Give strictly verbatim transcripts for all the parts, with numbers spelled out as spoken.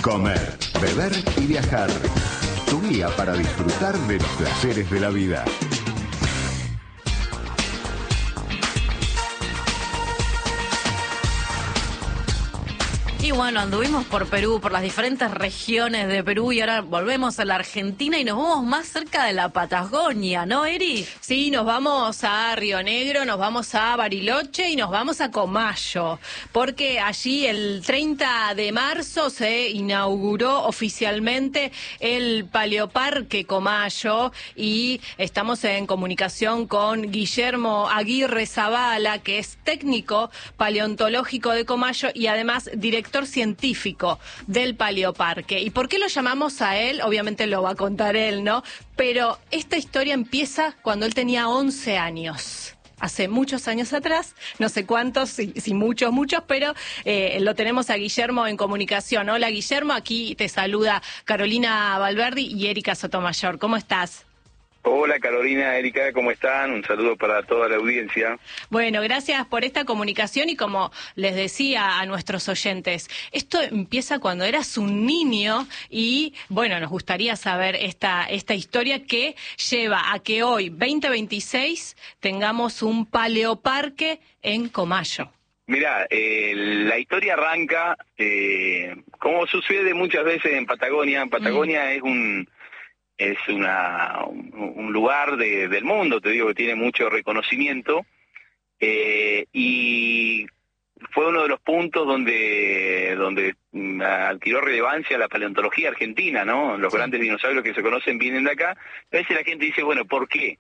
Comer, beber y viajar. Tu guía para disfrutar de los placeres de la vida. Y bueno, anduvimos por Perú, por las diferentes regiones de Perú y ahora volvemos a la Argentina y nos vamos más cerca de la Patagonia, ¿no, Eri? Sí, nos vamos a Río Negro, nos vamos a Bariloche y nos vamos a Comayo, porque allí el treinta de marzo se inauguró oficialmente el Paleoparque Comayo y estamos en comunicación con Guillermo Aguirre Zavala, que es técnico paleontológico de Comayo y además director científico del Paleoparque. ¿Y por qué lo llamamos a él? Obviamente lo va a contar él, ¿no? Pero esta historia empieza cuando él tenía once años. Hace muchos años atrás, no sé cuántos, si, si muchos, muchos, pero eh, lo tenemos a Guillermo en comunicación. Hola Guillermo, aquí te saluda Carolina Valverdi y Erika Sotomayor. ¿Cómo estás? Hola Carolina, Erika, ¿cómo están? Un saludo para toda la audiencia. Bueno, gracias por esta comunicación y como les decía a nuestros oyentes, esto empieza cuando eras un niño y bueno, nos gustaría saber esta, esta historia que lleva a que hoy, veinte veintiséis, tengamos un paleoparque en Comayo. Mirá, eh, la historia arranca, eh, como sucede muchas veces en Patagonia. Patagonia mm. es un... Es una, un, un lugar de, del mundo, te digo, que tiene mucho reconocimiento, eh, y fue uno de los puntos donde donde adquirió relevancia la paleontología argentina, ¿no? Los sí. grandes dinosaurios que se conocen vienen de acá. A veces la gente dice, bueno, ¿por qué?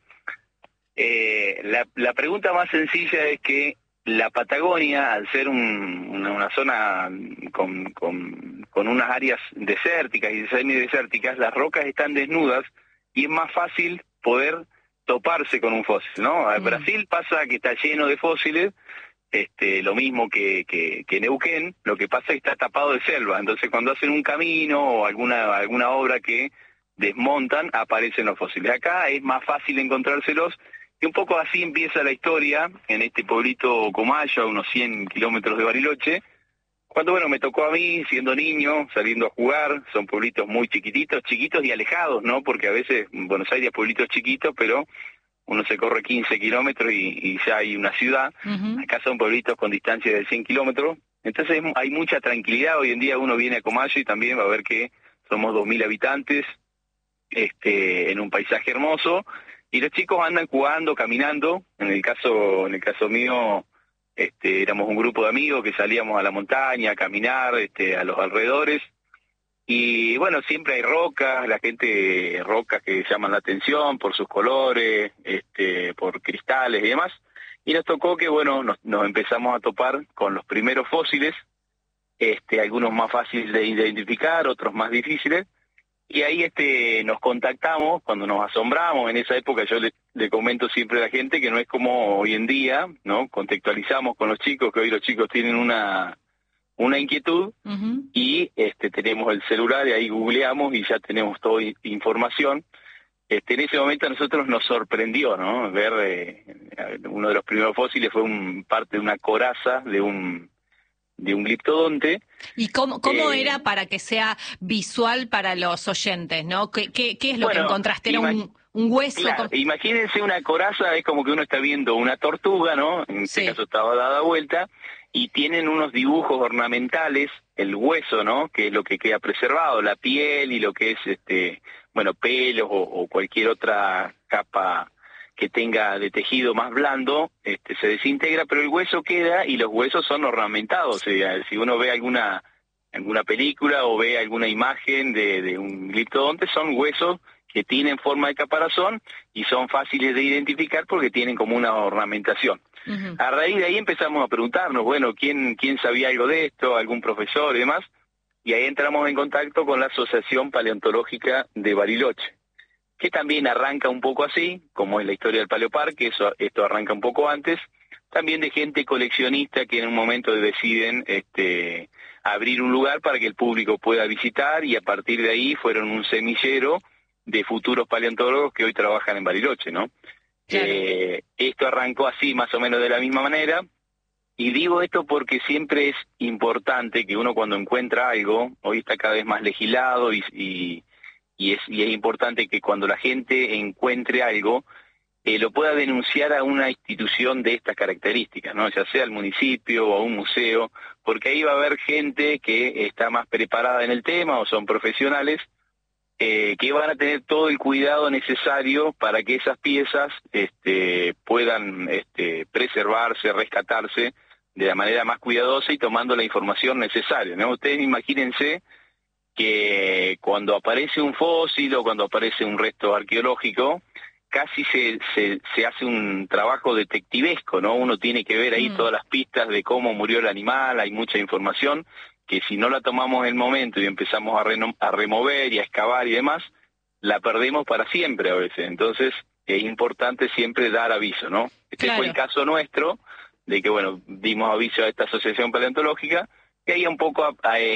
Eh, la, la pregunta más sencilla es que la Patagonia, al ser un, una, una zona con, con, con unas áreas desérticas y semidesérticas, las rocas están desnudas y es más fácil poder toparse con un fósil, ¿no? En mm. Brasil pasa que está lleno de fósiles, este, lo mismo que, que, que Neuquén, lo que pasa es que está tapado de selva, entonces cuando hacen un camino o alguna, alguna obra que desmontan, aparecen los fósiles. Acá es más fácil encontrárselos. Y un poco así empieza la historia en este pueblito Comayo, a unos cien kilómetros de Bariloche, cuando, bueno, me tocó a mí, siendo niño, saliendo a jugar. Son pueblitos muy chiquititos, chiquitos y alejados, ¿no? Porque a veces en Buenos Aires hay pueblitos chiquitos, pero uno se corre quince kilómetros y, y ya hay una ciudad. Uh-huh. Acá son pueblitos con distancia de cien kilómetros. Entonces hay mucha tranquilidad. Hoy en día uno viene a Comayo y también va a ver que somos dos mil habitantes, este, en un paisaje hermoso. Y los chicos andan jugando, caminando. En el caso, en el caso mío, este, éramos un grupo de amigos que salíamos a la montaña a caminar, este, a los alrededores. Y bueno, siempre hay rocas, la gente, rocas que llaman la atención por sus colores, este, por cristales y demás. Y nos tocó que, bueno, nos, nos empezamos a topar con los primeros fósiles, este, algunos más fáciles de identificar, otros más difíciles. Y ahí este nos contactamos, cuando nos asombramos. En esa época yo le, le comento siempre a la gente que no es como hoy en día, ¿no? Contextualizamos con los chicos, que hoy los chicos tienen una una inquietud, uh-huh. y este tenemos el celular y ahí googleamos y ya tenemos toda información. Este, en ese momento a nosotros nos sorprendió, ¿no? Ver eh, uno de los primeros fósiles fue un parte de una coraza de un de un gliptodonte. ¿Y cómo, cómo eh, era para que sea visual para los oyentes, no? ¿Qué, qué, qué es lo bueno, que encontraste? ¿Era un, un hueso? Claro, con... Imagínense una coraza, es como que uno está viendo una tortuga, ¿no? En este sí. caso estaba dada vuelta, y tienen unos dibujos ornamentales, el hueso, ¿no? Que es lo que queda preservado, la piel y lo que es, este, bueno, pelos o, o cualquier otra capa que tenga de tejido más blando, este, se desintegra, pero el hueso queda y los huesos son ornamentados. O sea, si uno ve alguna alguna película o ve alguna imagen de, de un gliptodonte, son huesos que tienen forma de caparazón y son fáciles de identificar porque tienen como una ornamentación. Uh-huh. A raíz de ahí empezamos a preguntarnos, bueno, ¿quién, quién sabía algo de esto? ¿Algún profesor y demás? Y ahí entramos en contacto con la Asociación Paleontológica de Bariloche, que también arranca un poco así, como es la historia del Paleoparque. Eso, esto arranca un poco antes, también de gente coleccionista que en un momento deciden este, abrir un lugar para que el público pueda visitar, y a partir de ahí fueron un semillero de futuros paleontólogos que hoy trabajan en Bariloche, ¿no? Claro. Eh, esto arrancó así, más o menos de la misma manera, Y digo esto porque siempre es importante que uno cuando encuentra algo, hoy está cada vez más legislado y, y, y, es, y es importante que cuando la gente encuentre algo, eh, lo pueda denunciar a una institución de estas características, ¿no? Ya sea al municipio o a un museo, porque ahí va a haber gente que está más preparada en el tema o son profesionales eh, que van a tener todo el cuidado necesario para que esas piezas este, puedan este, preservarse, rescatarse de la manera más cuidadosa y tomando la información necesaria, ¿no? Ustedes imagínense que cuando aparece un fósil o cuando aparece un resto arqueológico, casi se, se, se hace un trabajo detectivesco, ¿no? Uno tiene que ver ahí mm. todas las pistas de cómo murió el animal, hay mucha información que si no la tomamos en el momento y empezamos a, reno, a remover y a excavar y demás, la perdemos para siempre a veces. Entonces es importante siempre dar aviso, ¿no? Este claro. fue el caso nuestro, de que, bueno, dimos aviso a esta asociación paleontológica, que ahí un poco a, a, a,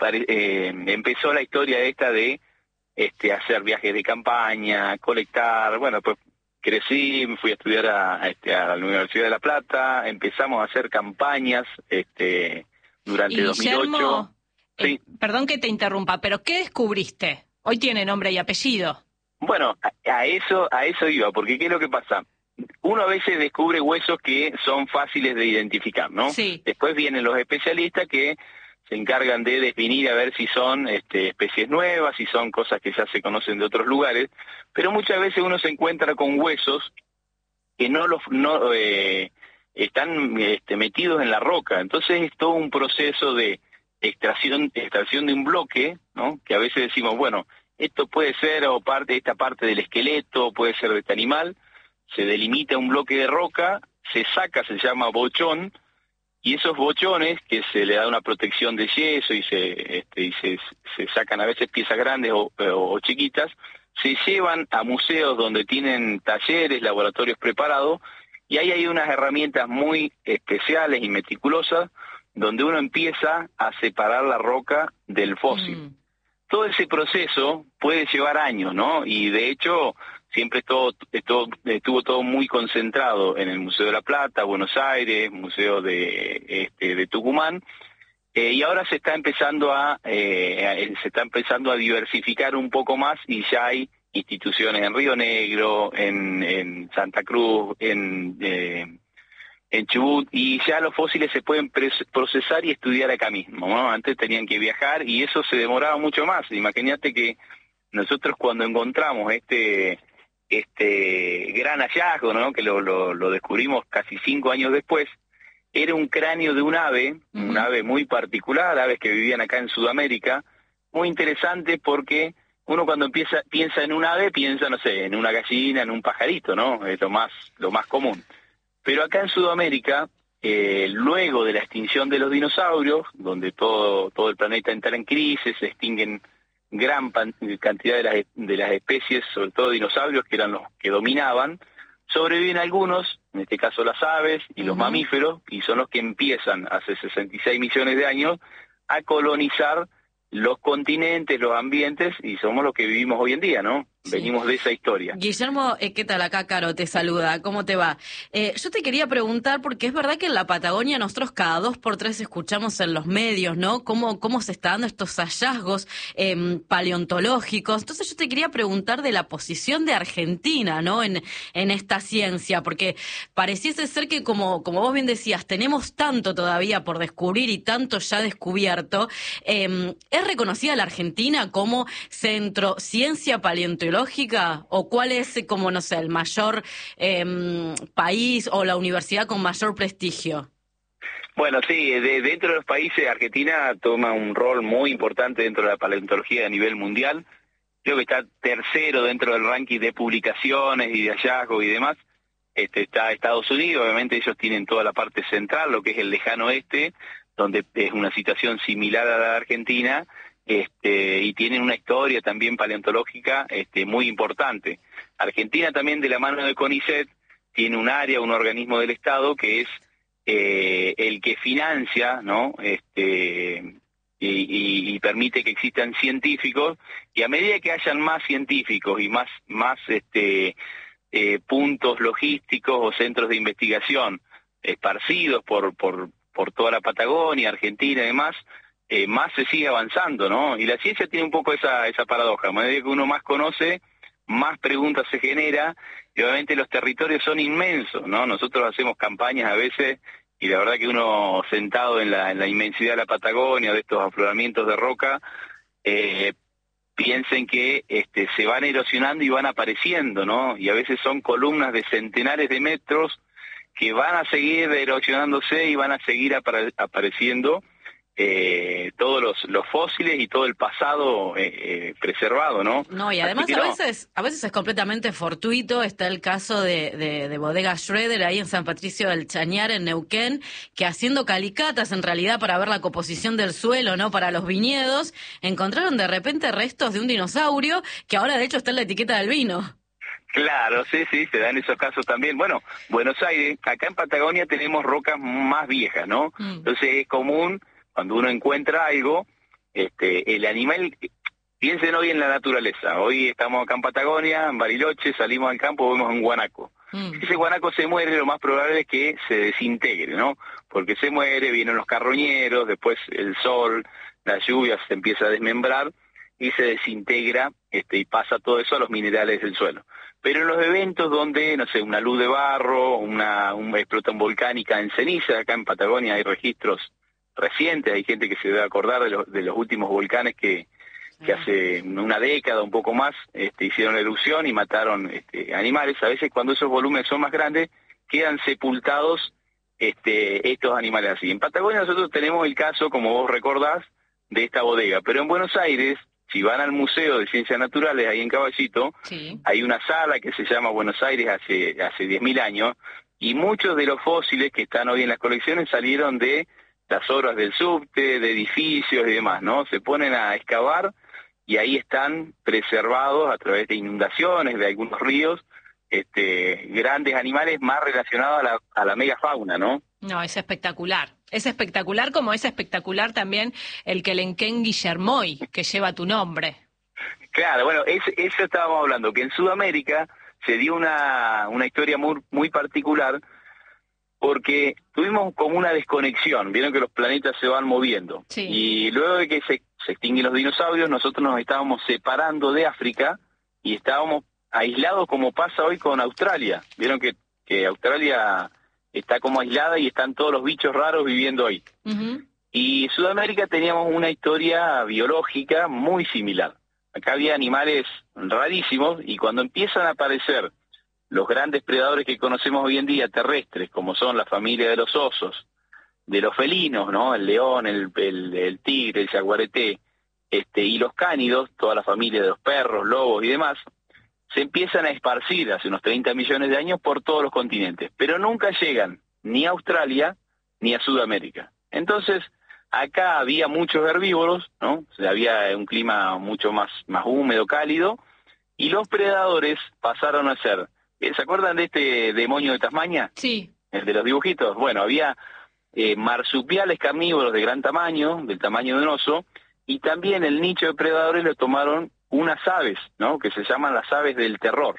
eh, empezó la historia esta de este hacer viajes de campaña, colectar, bueno, pues crecí, fui a estudiar a, a, este, a la Universidad de La Plata, empezamos a hacer campañas este durante y dos mil ocho. Guillermo, sí. eh, perdón que te interrumpa, pero ¿qué descubriste? Hoy tiene nombre y apellido. Bueno, a, a eso a eso iba, porque ¿qué es lo que pasa? Uno a veces descubre huesos que son fáciles de identificar, ¿no? Sí. Después vienen los especialistas que se encargan de definir a ver si son este, especies nuevas, si son cosas que ya se conocen de otros lugares, pero muchas veces uno se encuentra con huesos que no los no eh, están este, metidos en la roca, entonces es todo un proceso de extracción extracción de un bloque, ¿no? Que a veces decimos, bueno, esto puede ser o parte esta parte del esqueleto, puede ser de este animal, se delimita un bloque de roca, se saca, se llama bochón, y esos bochones, que se le da una protección de yeso y se este, y se, se sacan a veces piezas grandes o, o, o chiquitas, se llevan a museos donde tienen talleres, laboratorios preparados, y ahí hay unas herramientas muy especiales y meticulosas, donde uno empieza a separar la roca del fósil. Mm. Todo ese proceso puede llevar años, ¿no? Y de hecho siempre estuvo, estuvo, estuvo todo muy concentrado en el Museo de La Plata, Buenos Aires, Museo de, este, de Tucumán, eh, y ahora se está empezando a eh, se está empezando a diversificar un poco más y ya hay instituciones en Río Negro, en, en Santa Cruz, en eh, en Chubut, y ya los fósiles se pueden procesar y estudiar acá mismo, ¿no? Antes tenían que viajar y eso se demoraba mucho más. Imagínate que nosotros cuando encontramos este este gran hallazgo, ¿no? Que lo, lo, lo descubrimos casi cinco años después, era un cráneo de un ave, uh-huh. un ave muy particular, aves que vivían acá en Sudamérica, muy interesante porque uno cuando empieza piensa en un ave, piensa, no sé, en una gallina, en un pajarito, ¿no? Es lo más, lo más común. Pero acá en Sudamérica, eh, luego de la extinción de los dinosaurios, donde todo, todo el planeta entra en crisis, se extinguen gran pan, cantidad de las, de las especies, sobre todo dinosaurios, que eran los que dominaban, sobreviven algunos, en este caso las aves y los uh-huh. mamíferos, y son los que empiezan hace sesenta y seis millones de años a colonizar los continentes, los ambientes, y somos los que vivimos hoy en día, ¿no? Sí. Venimos de esa historia. Guillermo, eh, ¿qué tal? Acá Caro te saluda, ¿cómo te va? Eh, yo te quería preguntar, porque es verdad que en la Patagonia nosotros cada dos por tres escuchamos en los medios, ¿no? Cómo, cómo se están dando estos hallazgos eh, paleontológicos. Entonces yo te quería preguntar de la posición de Argentina, ¿no? En, en esta ciencia, porque pareciese ser que, como, como vos bien decías, tenemos tanto todavía por descubrir y tanto ya descubierto. Eh, ¿Es reconocida la Argentina como centro ciencia paleontológica? ¿O cuál es, como no sé, el mayor eh, país o la universidad con mayor prestigio? Bueno, sí, de, dentro de los países, Argentina toma un rol muy importante dentro de la paleontología a nivel mundial. Creo que está tercero dentro del ranking de publicaciones y de hallazgos y demás. Este, está Estados Unidos, obviamente ellos tienen toda la parte central, lo que es el lejano oeste, donde es una situación similar a la de Argentina. Este, y tienen una historia también paleontológica este, muy importante. Argentina también, de la mano de CONICET, tiene un área, un organismo del Estado que es eh, el que financia, ¿no? Este, y, y, y permite que existan científicos, y a medida que hayan más científicos y más, más este, eh, puntos logísticos o centros de investigación esparcidos por, por, por toda la Patagonia, Argentina y demás, eh, más se sigue avanzando, ¿no? Y la ciencia tiene un poco esa, esa paradoja. A medida que uno más conoce, más preguntas se genera, y obviamente los territorios son inmensos, ¿no? Nosotros hacemos campañas a veces, y la verdad que uno sentado en la, en la inmensidad de la Patagonia, de estos afloramientos de roca, eh, piensen que este, se van erosionando y van apareciendo, ¿no? Y a veces son columnas de centenares de metros que van a seguir erosionándose y van a seguir apare- apareciendo eh, todos los, los fósiles y todo el pasado eh, eh, preservado, ¿no? No, y además Así que a no. veces a veces es completamente fortuito. Está el caso de, de, de Bodega Schroeder ahí en San Patricio del Chañar, en Neuquén, que haciendo calicatas en realidad para ver la composición del suelo, ¿no? Para los viñedos, encontraron de repente restos de un dinosaurio que ahora de hecho está en la etiqueta del vino. Claro, sí, sí, se dan esos casos también. Bueno, Buenos Aires, acá en Patagonia tenemos rocas más viejas, ¿no? Mm. Entonces es común, cuando uno encuentra algo, este, el animal, piensen hoy en la naturaleza. Hoy estamos acá en Patagonia, en Bariloche, salimos al campo, vemos un guanaco. Mm. Si ese guanaco se muere, lo más probable es que se desintegre, ¿no? Porque se muere, vienen los carroñeros, después el sol, la lluvia se empieza a desmembrar y se desintegra este, y pasa todo eso a los minerales del suelo. Pero en los eventos donde, no sé, una luz de barro, una, una explosión volcánica en ceniza, acá en Patagonia hay registros recientes, hay gente que se debe acordar de los, de los últimos volcanes que, que hace una década, un poco más, este, hicieron erupción y mataron este, animales. A veces cuando esos volúmenes son más grandes, quedan sepultados este, estos animales así. En Patagonia nosotros tenemos el caso, como vos recordás, de esta bodega, pero en Buenos Aires, si van al Museo de Ciencias Naturales, ahí en Caballito, Sí. hay una sala que se llama Buenos Aires hace hace diez mil años, y muchos de los fósiles que están hoy en las colecciones salieron de las obras del subte, de edificios y demás, ¿no? Se ponen a excavar y ahí están preservados a través de inundaciones de algunos ríos, este, grandes animales más relacionados a la, a la megafauna, ¿no? No, es espectacular. Es espectacular como es espectacular también el Quelenquén Guillermoy, que lleva tu nombre. Claro, bueno, es, eso estábamos hablando, que en Sudamérica se dio una, una historia muy, muy particular, porque tuvimos como una desconexión, vieron que los planetas se van moviendo, Sí. y luego de que se, se extinguen los dinosaurios, nosotros nos estábamos separando de África, y estábamos aislados como pasa hoy con Australia, vieron que, que Australia está como aislada y están todos los bichos raros viviendo ahí. Uh-huh. Y Sudamérica teníamos una historia biológica muy similar. Acá había animales rarísimos y cuando empiezan a aparecer los grandes predadores que conocemos hoy en día terrestres, como son la familia de los osos, de los felinos, ¿no? El león, el, el, el tigre, el jaguarete, este, y los cánidos, toda la familia de los perros, lobos y demás, se empiezan a esparcir hace unos treinta millones de años por todos los continentes, pero nunca llegan ni a Australia ni a Sudamérica. Entonces, acá había muchos herbívoros, ¿no? O sea, había un clima mucho más, más húmedo, cálido, y los predadores pasaron a ser, ¿se acuerdan de este demonio de Tasmania? Sí. El de los dibujitos. Bueno, había eh, marsupiales carnívoros de gran tamaño, del tamaño de un oso, y también el nicho de predadores lo tomaron unas aves, ¿no? Que se llaman las aves del terror.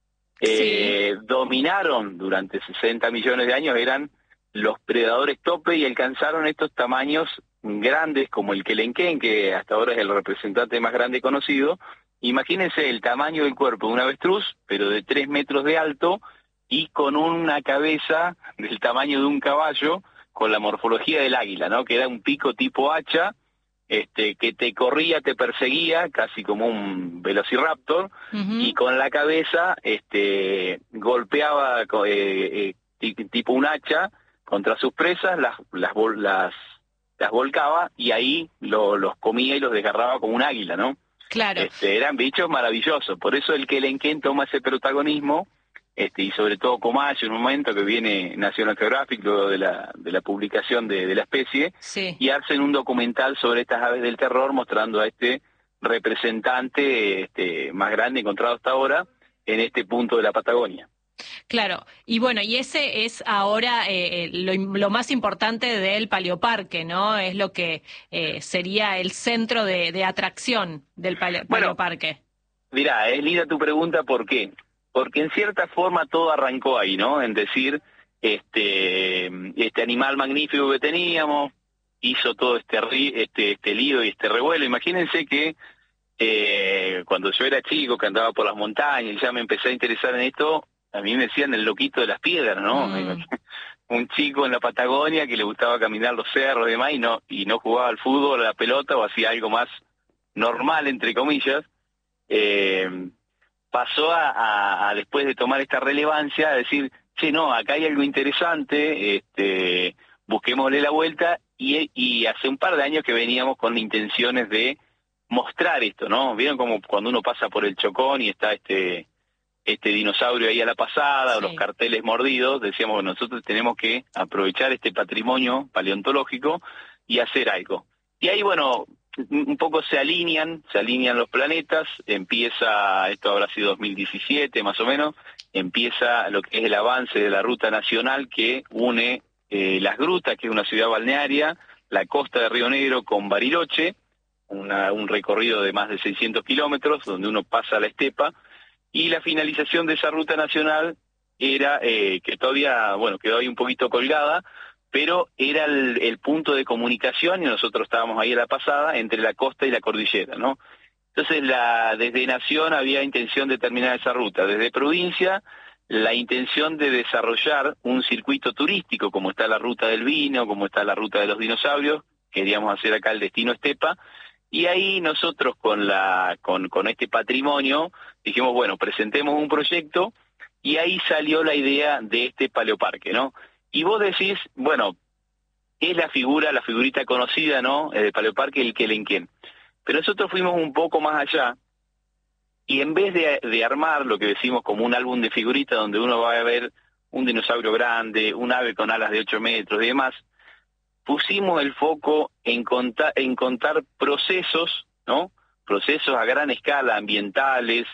Eh, sí. Dominaron durante sesenta millones de años, eran los predadores tope y alcanzaron estos tamaños grandes como el Quelenquén, que hasta ahora es el representante más grande conocido. Imagínense el tamaño del cuerpo de un avestruz, pero de tres metros de alto y con una cabeza del tamaño de un caballo, con la morfología del águila, ¿no? Que era un pico tipo hacha, este, que te corría, te perseguía, casi como un velociraptor, uh-huh. Y con la cabeza este, golpeaba eh, eh, tipo un hacha contra sus presas, las las las, las volcaba y ahí lo, los comía y los desgarraba como un águila, ¿no? Claro. Este, eran bichos maravillosos, por eso el Quelenquén toma ese protagonismo, este, y sobre todo Comayo, en un momento que viene National Geographic, luego de la, de la publicación de, de la especie, sí. Y hacen un documental sobre estas aves del terror, mostrando a este representante este, más grande encontrado hasta ahora en este punto de la Patagonia. Claro, y bueno, y ese es ahora eh, lo, lo más importante del Paleoparque, ¿no? Es lo que eh, sería el centro de, de atracción del pale, bueno, Paleoparque. Mirá, es linda tu pregunta, ¿por qué? Porque en cierta forma todo arrancó ahí, ¿no? En decir, este, este animal magnífico que teníamos, hizo todo este, este, este lío y este revuelo. Imagínense que eh, cuando yo era chico, que andaba por las montañas y ya me empecé a interesar en esto, a mí me decían el loquito de las piedras, ¿no? Mm. Un chico en la Patagonia que le gustaba caminar los cerros y demás, y no, y no jugaba al fútbol, a la pelota, o hacía algo más normal, entre comillas, eh, pasó a, a, a, después de tomar esta relevancia, a decir, che, no, acá hay algo interesante, este, busquémosle la vuelta, y, y hace un par de años que veníamos con intenciones de mostrar esto, ¿no? ¿Vieron como cuando uno pasa por el Chocón y está este... este dinosaurio ahí a la pasada, sí, o los carteles mordidos? Decíamos que nosotros tenemos que aprovechar este patrimonio paleontológico y hacer algo. Y ahí, bueno, un poco se alinean, se alinean los planetas, empieza, esto habrá sido dos mil diecisiete más o menos, empieza lo que es el avance de la ruta nacional que une eh, Las Grutas, que es una ciudad balnearia, la costa de Río Negro con Bariloche, una, un recorrido de más de seiscientos kilómetros, donde uno pasa la estepa. Y la finalización de esa ruta nacional era, eh, que todavía, bueno, quedó ahí un poquito colgada, pero era el, el punto de comunicación, y nosotros estábamos ahí a la pasada, entre la costa y la cordillera, ¿no? Entonces, la, desde Nación había intención de terminar esa ruta. Desde provincia, la intención de desarrollar un circuito turístico, como está la ruta del vino, como está la ruta de los dinosaurios, queríamos hacer acá el destino estepa. Y ahí nosotros con la con, con este patrimonio dijimos, bueno, presentemos un proyecto, y ahí salió la idea de este paleoparque, ¿no? Y vos decís, bueno, es la figura, la figurita conocida, ¿no?, del paleoparque, el Quelenquén. Pero nosotros fuimos un poco más allá, y en vez de, de armar lo que decimos como un álbum de figuritas donde uno va a ver un dinosaurio grande, un ave con alas de ocho metros y demás, pusimos el foco en contar, en contar procesos, ¿no? Procesos a gran escala, ambientales,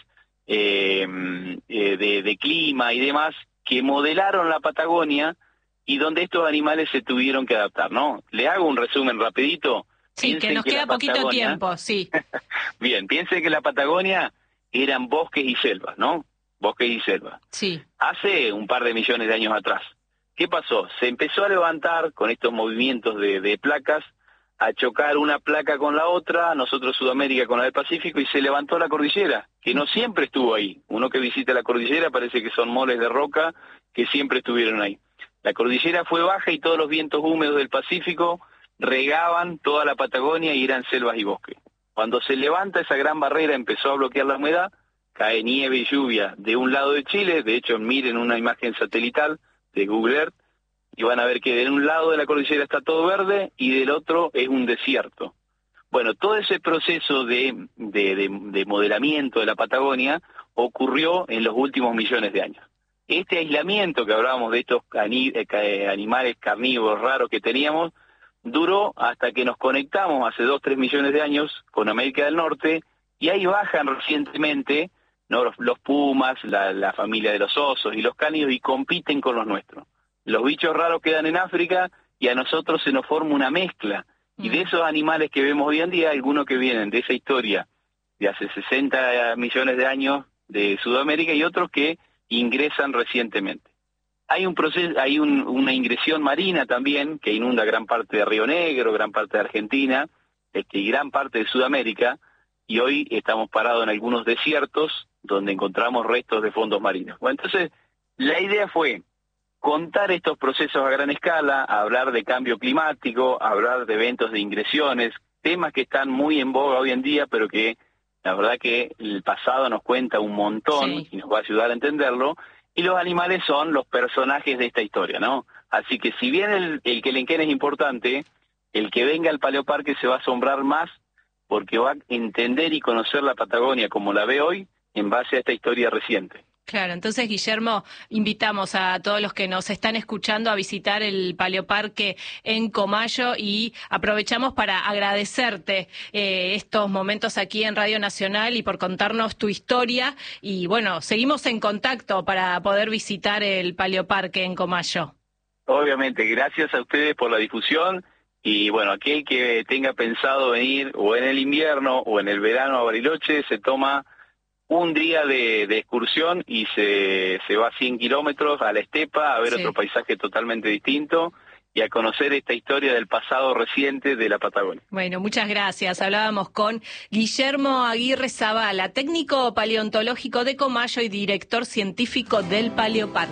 eh, eh, de, de clima y demás, que modelaron la Patagonia y donde estos animales se tuvieron que adaptar, ¿no? Le hago un resumen rapidito. Sí, piensen que nos que queda poquito tiempo, sí. Bien, piensen que la Patagonia eran bosques y selvas, ¿no? Bosques y selvas. Sí. Hace un par de millones de años atrás. ¿Qué pasó? Se empezó a levantar con estos movimientos de, de placas, a chocar una placa con la otra, nosotros Sudamérica con la del Pacífico, y se levantó la cordillera, que no siempre estuvo ahí. Uno que visita la cordillera parece que son moles de roca que siempre estuvieron ahí. La cordillera fue baja y todos los vientos húmedos del Pacífico regaban toda la Patagonia y eran selvas y bosques. Cuando se levanta esa gran barrera, empezó a bloquear la humedad, cae nieve y lluvia de un lado de Chile. De hecho, miren una imagen satelital de Google Earth y van a ver que de un lado de la cordillera está todo verde y del otro es un desierto. Bueno, todo ese proceso de, de, de, de modelamiento de la Patagonia ocurrió en los últimos millones de años. Este aislamiento que hablábamos de estos animales carnívoros raros que teníamos, duró hasta que nos conectamos hace dos, tres millones de años con América del Norte, y ahí bajan recientemente, ¿no?, los, los pumas, la, la familia de los osos y los cánidos, y compiten con los nuestros. Los bichos raros quedan en África y a nosotros se nos forma una mezcla. Mm. Y de esos animales que vemos hoy en día, algunos que vienen de esa historia de hace sesenta millones de años de Sudamérica y otros que ingresan recientemente. Hay un proceso, hay un, una ingresión marina también que inunda gran parte de Río Negro, gran parte de Argentina, este, y gran parte de Sudamérica, y hoy estamos parados en algunos desiertos donde encontramos restos de fondos marinos. Bueno, entonces, la idea fue contar estos procesos a gran escala, hablar de cambio climático, hablar de eventos de ingresiones, temas que están muy en boga hoy en día, pero que la verdad que el pasado nos cuenta un montón, sí, y nos va a ayudar a entenderlo. Y los animales son los personajes de esta historia, ¿no? Así que si bien el, el Quelenquén es importante, el que venga al Paleoparque se va a asombrar más porque va a entender y conocer la Patagonia como la ve hoy en base a esta historia reciente. Claro, entonces, Guillermo, invitamos a todos los que nos están escuchando a visitar el Paleoparque en Comayo, y aprovechamos para agradecerte eh, estos momentos aquí en Radio Nacional y por contarnos tu historia. Y bueno, seguimos en contacto para poder visitar el Paleoparque en Comayo. Obviamente, gracias a ustedes por la difusión. Y bueno, aquel que tenga pensado venir o en el invierno o en el verano a Bariloche, se toma un día de, de excursión y se, se va cien kilómetros a la estepa a ver Sí. otro paisaje totalmente distinto y a conocer esta historia del pasado reciente de la Patagonia. Bueno, muchas gracias. Hablábamos con Guillermo Aguirre Zavala, técnico paleontológico de Comayo y director científico del Paleoparque.